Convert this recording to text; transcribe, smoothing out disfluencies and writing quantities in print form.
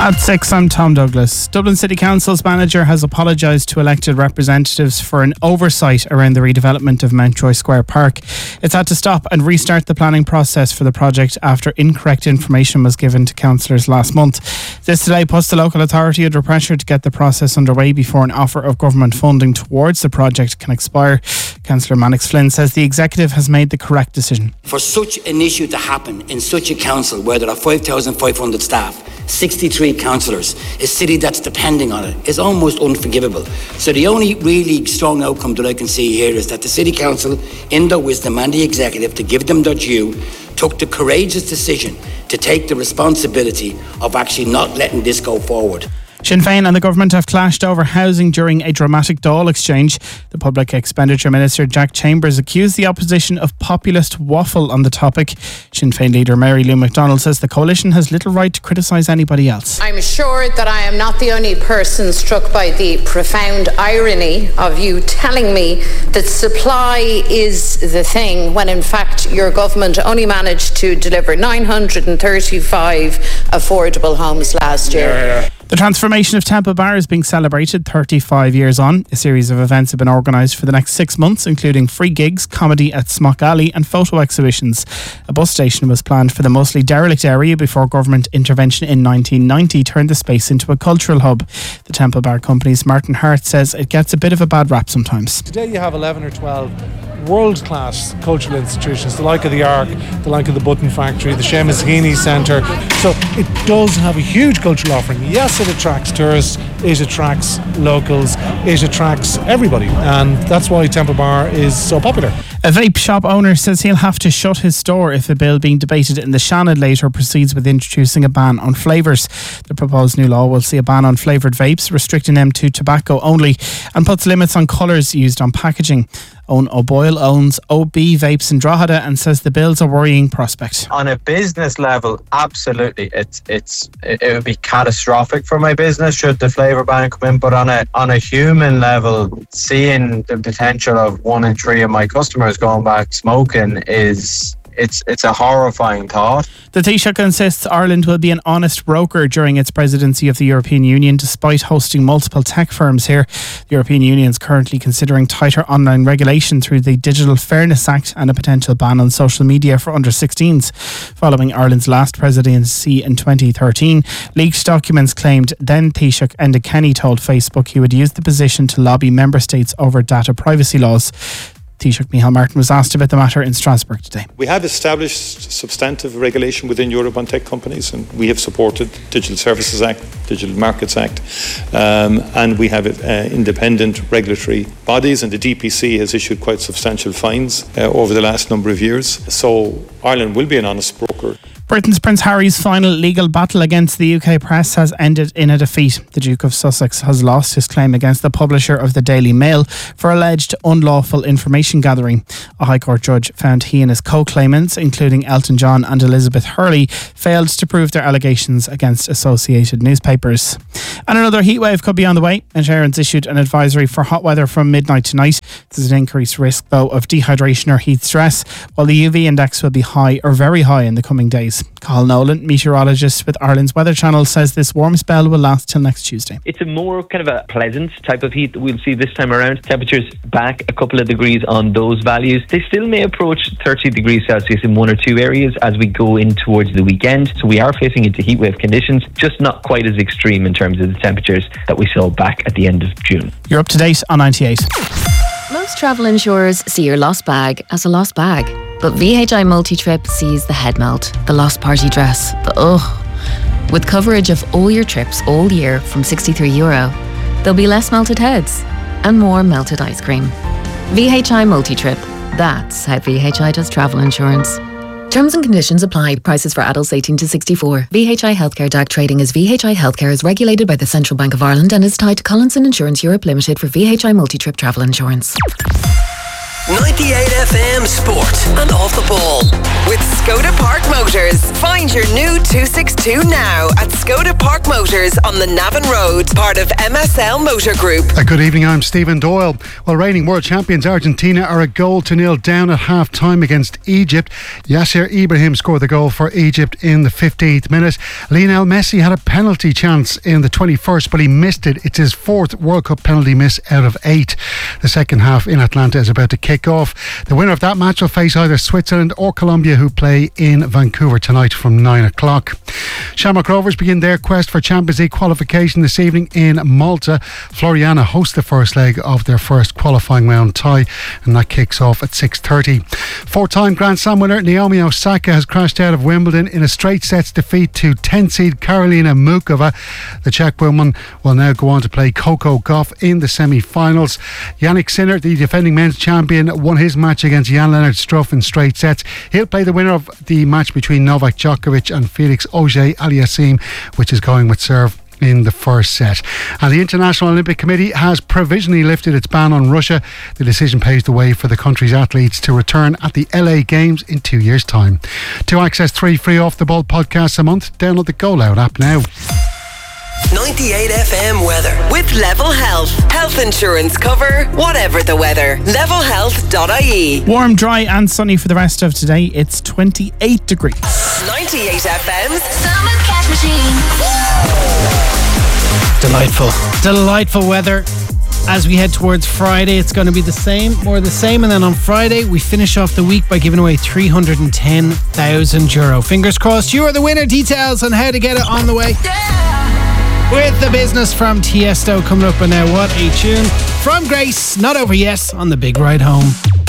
At 6, I'm Tom Douglas. Dublin City Council's manager has apologised to elected representatives for an oversight around the redevelopment of Mountjoy Square Park. It's had to stop and restart the planning process for the project after incorrect information was given to councillors last month. This delay puts the local authority under pressure to get the process underway before an offer of government funding towards the project can expire. Councillor Mannix Flynn says the executive has made the correct decision. For such an issue to happen in such a council where there are 5,500 staff, 63 councillors, a city that's depending on it, is almost unforgivable. So the only really strong outcome that I can see here is that the City Council, in their wisdom, and the executive, to give them their due, took the courageous decision to take the responsibility of actually not letting this go forward. Sinn Féin and the government have clashed over housing during a dramatic Dáil exchange. The Public Expenditure Minister Jack Chambers accused the opposition of populist waffle on the topic. Sinn Féin leader Mary Lou McDonald says the coalition has little right to criticise anybody else. I'm sure that I am not the only person struck by the profound irony of you telling me that supply is the thing when in fact your government only managed to deliver 935 affordable homes last year. The transformation of Temple Bar is being celebrated 35 years on. A series of events have been organised for the next 6 months, including free gigs, comedy at Smock Alley and photo exhibitions. A bus station was planned for the mostly derelict area before government intervention in 1990 turned the space into a cultural hub. The Temple Bar Company's Martin Hart says it gets a bit of a bad rap sometimes. Today you have 11 or 12 world-class cultural institutions, the like of the Ark, the like of the Button Factory, the Seamus Heaney Centre. So it does have a huge cultural offering. Yes, it attracts tourists, it attracts locals, it attracts everybody, and that's why Temple Bar is so popular. A vape shop owner says he'll have to shut his store if a bill being debated in the Seanad later proceeds with introducing a ban on flavours. The proposed new law will see a ban on flavoured vapes, restricting them to tobacco only, and puts limits on colours used on packaging. Owen O'Boyle owns OB Vapes in Drogheda and says the bill's a worrying prospect. On a business level, absolutely, it would be catastrophic for my business should the flavour ban come in. But on a human level, seeing the potential of 1 in 3 of my customers going back smoking it's a horrifying thought. The Taoiseach insists Ireland will be an honest broker during its presidency of the European Union, despite hosting multiple tech firms here. The European Union is currently considering tighter online regulation through the Digital Fairness Act and a potential ban on social media for under-16s. Following Ireland's last presidency in 2013, leaked documents claimed then Taoiseach Enda Kenny told Facebook he would use the position to lobby member states over data privacy laws. Taoiseach Micheál Martin was asked about the matter in Strasbourg today. We have established substantive regulation within Europe on tech companies, and we have supported Digital Services Act, Digital Markets Act, and we have independent regulatory bodies, and the DPC has issued quite substantial fines over the last number of years. So Ireland will be an honest broker. Britain's Prince Harry's final legal battle against the UK press has ended in a defeat. The Duke of Sussex has lost his claim against the publisher of the Daily Mail for alleged unlawful information gathering. A High Court judge found he and his co-claimants, including Elton John and Elizabeth Hurley, failed to prove their allegations against associated newspapers. And another heatwave could be on the way. Insurance issued an advisory for hot weather from midnight tonight. There's an increased risk, though, of dehydration or heat stress, while the UV index will be high or very high in the coming days. Carl Nolan, meteorologist with Ireland's Weather Channel, says this warm spell will last till next Tuesday. It's a more kind of a pleasant type of heat that we'll see this time around. Temperatures back a couple of degrees on those values. They still may approach 30 degrees Celsius in 1 or 2 areas as we go in towards the weekend. So we are facing into heatwave conditions, just not quite as extreme in terms of the temperatures that we saw back at the end of June. You're up to date on 98. Most travel insurers see your lost bag as a lost bag. But VHI Multi-Trip sees the head melt, the lost party dress, the ugh. With coverage of all your trips all year from €63, there'll be less melted heads and more melted ice cream. VHI Multi-Trip. That's how VHI does travel insurance. Terms and conditions apply. Prices for adults 18 to 64. VHI Healthcare DAC trading as VHI Healthcare is regulated by the Central Bank of Ireland and is tied to Collinson Insurance Europe Limited for VHI Multi-Trip travel insurance. 98 FM Sport and Off the Ball. With Skoda Park Motors. Find your new 262 now at Skoda Park Motors on the Navan Road, part of MSL Motor Group. Good evening, I'm Stephen Doyle. Well, reigning world champions Argentina are 1-0 down at half-time against Egypt. Yasser Ibrahim scored the goal for Egypt in the 15th minute. Lionel Messi had a penalty chance in the 21st, but he missed it. It's his 4th World Cup penalty miss out of 8. The second half in Atlanta is about to kick off. The winner of that match will face either Switzerland or Colombia, who play in Vancouver tonight from 9 o'clock. Shamrock Rovers begin their quest for Champions League qualification this evening in Malta. Floriana host the first leg of their first qualifying round tie, and that kicks off at 6:30. 4-time Grand Slam winner Naomi Osaka has crashed out of Wimbledon in a straight sets defeat to 10-seed Karolina Mukova. The Czech woman will now go on to play Coco Gauff in the semi-finals. Yannick Sinner, the defending men's champion, won his match against Jan-Lennard Struff in straight sets. He'll play the winner of the match between Novak Djokovic and Felix Auger-Aliassime, which is going with serve in the first set. And the International Olympic Committee has provisionally lifted its ban on Russia. The decision paves the way for the country's athletes to return at the LA Games in 2 years' time. To access 3 free Off the Ball podcasts a month, download the Go Loud app now. 98 FM weather. With Level Health. Health insurance cover, whatever the weather. Levelhealth.ie. Warm, dry and sunny for the rest of today. It's 28 degrees. 98 FM's Summer Cash Machine. Delightful weather. As we head towards Friday, it's going to be more the same. And then on Friday, we finish off the week by giving away €310,000. Fingers crossed, you are the winner. Details on how to get it on the way. With the business from Tiesto coming up. And now, what a tune from Grace. Not over yet on the big ride home.